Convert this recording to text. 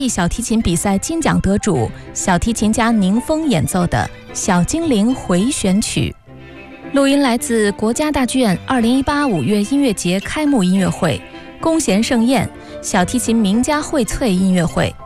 小提琴比赛金奖得主小提琴家宁峰演奏的《小精灵回旋曲》。录音来自国家大剧院20185月音乐节开幕音乐会、弓弦盛宴、小提琴名家荟萃音乐会、